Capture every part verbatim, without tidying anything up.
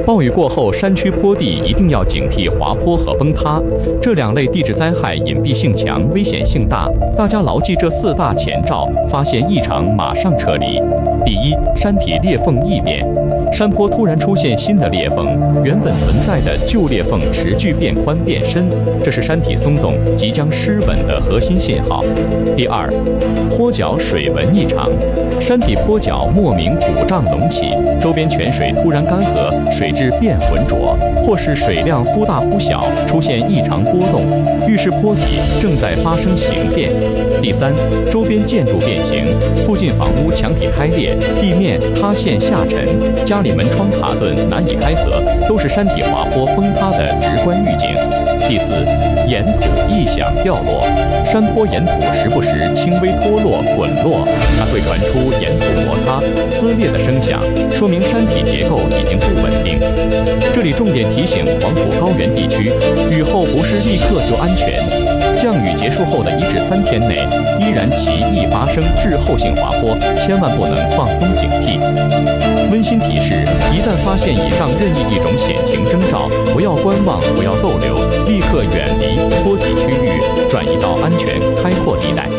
暴雨过后，山区坡地一定要警惕滑坡和崩塌，这两类地质灾害隐蔽性强，危险性大。大家牢记这四大前兆，发现异常马上撤离。第一，山体裂缝异变，山坡突然出现新的裂缝，原本存在的旧裂缝持续变宽变深，这是山体松动即将失稳的核心信号。第二，坡脚水纹异常，山体坡脚莫名鼓胀隆起，周边泉水突然干涸，水质变浑浊，或是水量忽大忽小，出现异常波动，预示坡体正在发生形变。第三，周边建筑变形，附近房屋墙体开裂，地面塌陷下沉，家里门窗卡顿难以开合，都是山体滑坡崩塌的直观预警。第四，岩土异响掉落，山坡岩土时不时轻微脱落滚落，还会传出岩土摩擦撕裂的声响，说明山体结构已经不稳定。这里重点提醒黄土高原地区，雨后不是立刻就安全，降雨结束后的一至三天内，依然极易发生滞后性滑坡，千万不能放松警惕。温馨提示：一旦发现以上任意一种险情征兆，不要观望，不要逗留，立刻远离坡体区域，转移到安全开阔地带。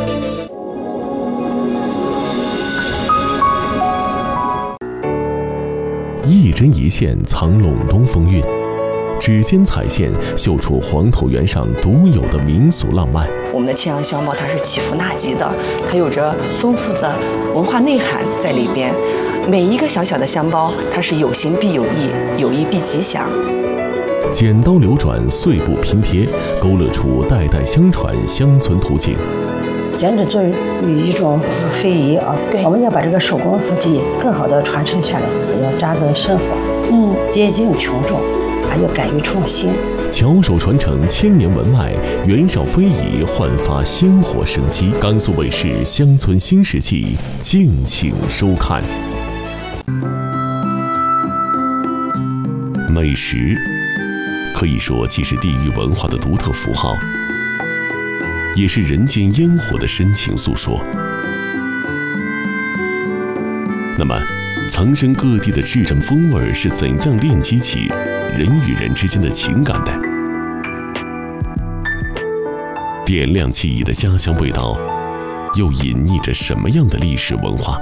一针一线藏陇东风韵，指尖踩线绣出黄土原上独有的民俗浪漫。 我们的青阳香包它是起伏纳吉的，它有着丰富的文化内涵在里边。每一个小小的香包，它是有形必有意，有意必吉祥。 剪刀流转，碎布拼贴，勾勒出代代相传乡村图景。 剪纸作为一种非遗啊，我们要把这个手工艺技艺更好的传承下来，要扎根生活，嗯，接近群众，还要敢于创新。 巧手传承千年文脉，袁绍非遗焕发鲜活生机。甘肃卫视《乡村新世纪》，敬请收看。美食可以说既是地域文化的独特符号，也是人间烟火的深情诉说。那么，藏身各地的至臻风味是怎样链接起人与人之间的情感的？点亮记忆的家乡味道，又隐匿着什么样的历史文化？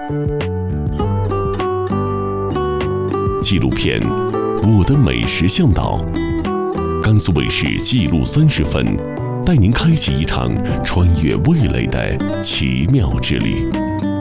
纪录片《我的美食向导》，甘肃卫视纪录三十分，带您开启一场穿越味蕾的奇妙之旅。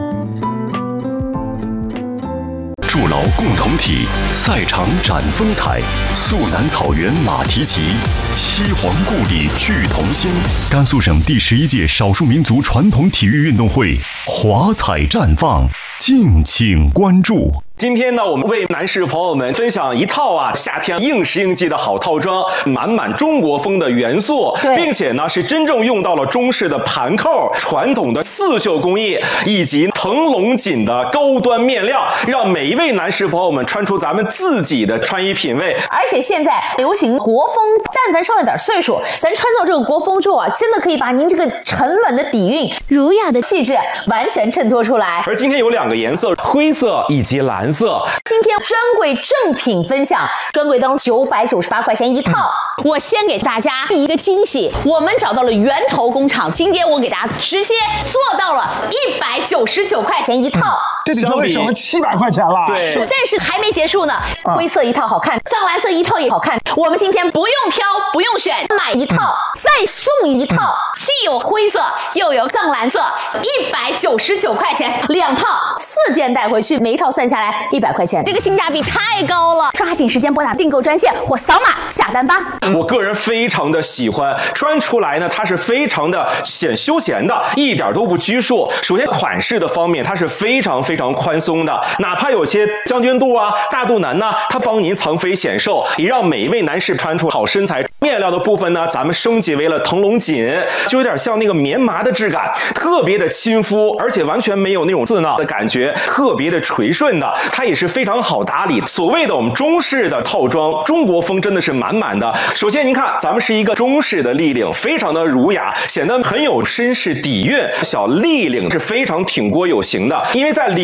筑牢共同体，赛场展风采，肃南草原马蹄疾，西黄故里聚同心。甘肃省第十一届少数民族传统体育运动会华彩绽放，敬请关注。 今天呢，我们为男士朋友们分享一套啊夏天应时应季的好套装，满满中国风的元素，并且呢是真正用到了中式的盘扣、传统的刺绣工艺以及腾龙锦的高端面料，让每一位男士朋友们穿出咱们自己的穿衣品味。 而且现在流行国风，但咱上了点岁数，咱穿到这个国风之后啊，真的可以把您这个沉稳的底蕴、儒雅的气质完全衬托出来。 而今天有两个颜色，灰色以及蓝色。 今天专柜正品分享，专柜当中九百九十八块钱一套。嗯、我先给大家第一个惊喜，我们找到了源头工厂，今天我给大家直接做到了一百九十九块钱一套。嗯、 这比相比省了七百块钱了。 对， 但是还没结束呢。灰色一套好看，藏蓝色一套也好看。我们今天不用挑，不用选，买一套、嗯、再送一套，既有灰色又有藏蓝色，一百九十九块钱两套，四件带回去，每一套算下来一百块钱，这个性价比太高了！抓紧时间拨打订购专线或扫码下单吧。 我个人非常的喜欢，穿出来呢，它是非常的显休闲的，一点都不拘束。首先款式的方面，它是非常非常宽松的，哪怕有些将军肚啊、大肚腩呢，它帮您藏肥显瘦，也让每一位男士穿出好身材。面料的部分呢，咱们升级为了腾龙锦，就有点像那个棉麻的质感，特别的亲肤，而且完全没有那种刺挠的感觉，特别的垂顺的，它也是非常好打理。所谓的我们中式的套装，中国风真的是满满的。首先您看，咱们是一个中式的立领，非常的儒雅，显得很有绅士底蕴。小立领是非常挺锅有型的，因为在领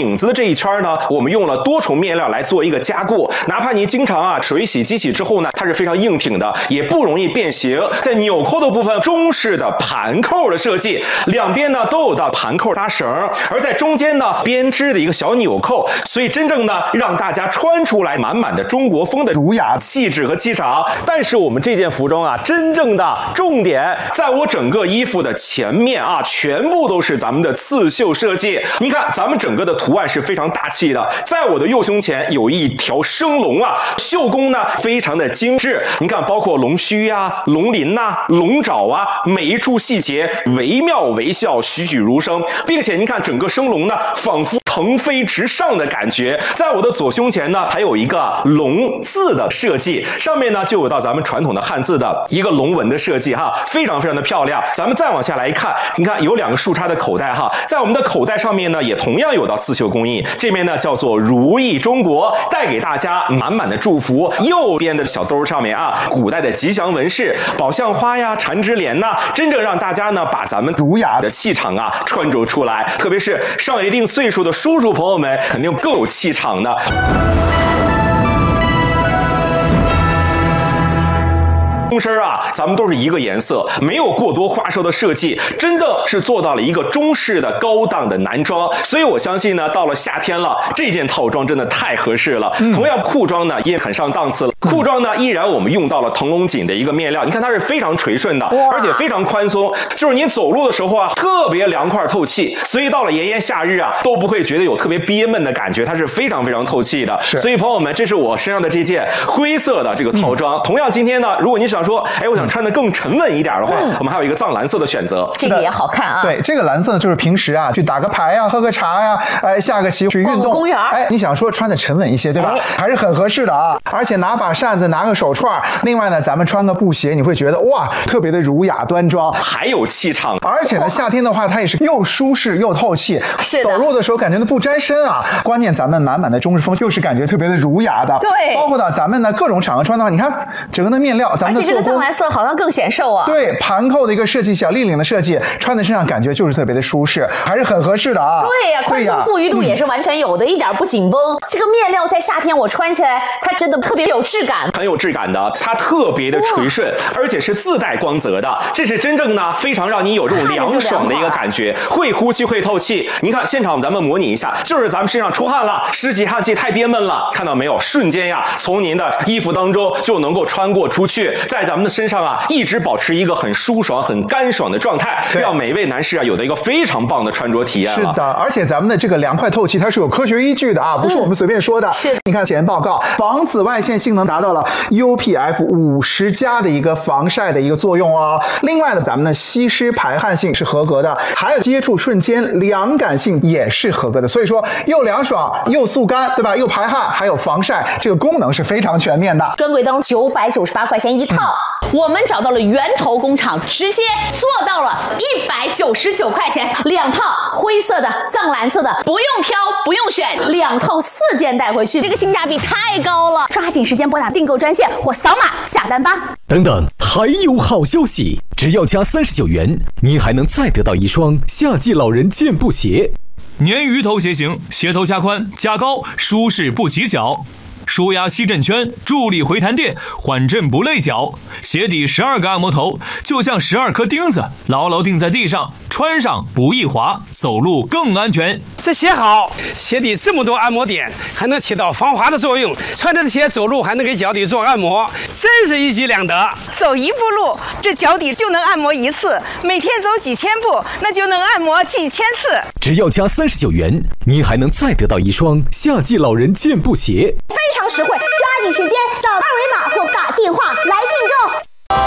领子的这一圈呢，我们用了多重面料来做一个加固，哪怕你经常啊水洗机洗之后呢，它是非常硬挺的，也不容易变形。在纽扣的部分，中式的盘扣的设计，两边呢都有的盘扣搭绳，而在中间呢编织的一个小纽扣，所以真正呢让大家穿出来满满的中国风的儒雅气质和气场。但是我们这件服装啊，真正的重点在我整个衣服的前面啊，全部都是咱们的刺绣设计。你看咱们整个的图案是非常大气的，在我的右胸前有一条生龙啊，绣工呢非常的精致。你看包括龙须呀、啊、龙鳞呐、啊、龙爪啊，每一处细节惟妙惟肖，栩栩如生，并且你看整个生龙呢仿佛腾飞直上的感觉。在我的左胸前呢还有一个龙字的设计，上面呢就有到咱们传统的汉字的一个龙纹的设计哈，非常非常的漂亮。咱们再往下来一看，你看有两个树杈的口袋哈，在我们的口袋上面呢也同样有到刺绣工艺，这边呢叫做如意中国，带给大家满满的祝福。右边的小兜上面啊，古代的吉祥纹饰，宝相花呀、缠枝莲呐，真正让大家呢把咱们儒雅的气场啊穿着出来，特别是上一定岁数的叔叔朋友们，肯定更有气场的。中身啊，咱们都是一个颜色，没有过多花哨的设计，真的是做到了一个中式的高档的男装。所以我相信呢，到了夏天了，这件套装真的太合适了。嗯、同样，裤装呢也很上档次了。裤装呢，依然我们用到了腾龙锦的一个面料，你看它是非常垂顺的，而且非常宽松，就是您走路的时候啊，特别凉快透气。所以到了炎炎夏日啊，都不会觉得有特别憋闷的感觉，它是非常非常透气的。所以朋友们，这是我身上的这件灰色的这个套装。嗯、同样，今天呢，如果你想说，哎，我想穿得更沉稳一点的话，嗯、我们还有一个藏蓝色的选择， 这个也好看啊。 对，这个蓝色呢，就是平时啊去打个牌呀、啊、喝个茶呀、啊，哎，下个棋去运动， 公园， 哎，你想说穿得沉稳一些，对吧？哎、还是很合适的啊。而且拿把扇子，拿个手串，另外呢，咱们穿个布鞋，你会觉得哇，特别的儒雅端庄， 还有气场。 而且呢，夏天的话，它也是又舒适又透气， 是的， 走路的时候感觉呢不沾身啊。关键咱们满满的中式风，又是感觉特别的儒雅的。 对， 包括到咱们呢各种场合穿的话，你看整个的面料，咱们的而且这个藏蓝色好像更显瘦啊。 对，盘扣的一个设计，小立领的设计，穿在身上感觉就是特别的舒适，还是很合适的啊。 对呀、啊，宽松富裕度也是完全有的，嗯、一点不紧绷。这个面料在夏天我穿起来，它真的特别有质感， 很有质感的，它特别的垂顺，而且是自带光泽的，这是真正呢非常让你有这种凉爽的一个感觉，会呼吸会透气。你看现场咱们模拟一下，就是咱们身上出汗了，湿气汗气太憋闷了，看到没有？瞬间呀，从您的衣服当中就能够穿过出去，在咱们的身上啊一直保持一个很舒爽、很干爽的状态，让每位男士啊有的一个非常棒的穿着体验了。 是的，而且咱们的这个凉快透气，它是有科学依据的啊，不是我们随便说的。嗯、 是， 你看检验报告，防紫外线性能达到了 U P F 五十 加的一个防晒的一个作用哦。另外呢，咱们的吸湿排汗性是合格的，还有接触瞬间凉感性也是合格的。所以说，又凉爽又速干，对吧？又排汗，还有防晒，这个功能是非常全面的。 专柜当中九百九十八块钱一套。嗯、我们找到了源头工厂，直接做到了一百九十九块钱两套，灰色的、藏蓝色的，不用挑，不用选，两套四件带回去，这个性价比太高了！抓紧时间拨打订购专线或扫码下单吧。 等等，还有好消息！只要加三十九元，您还能再得到一双夏季老人健步鞋。 鲶鱼头鞋型，鞋头加宽加高，舒适不挤脚。舒压吸震圈，助力回弹垫，缓震不累脚。鞋底十二个按摩头，就像十二颗钉子，牢牢钉在地上，穿上不易滑，走路更安全。 这鞋好，鞋底这么多按摩点，还能起到防滑的作用。穿着鞋走路还能给脚底做按摩，真是一举两得。 走一步路，这脚底就能按摩一次；每天走几千步，那就能按摩几千次。 只要加三十九元，您还能再得到一双夏季老人健步鞋。 非常实惠，抓紧时间扫二维码或打电话来订购。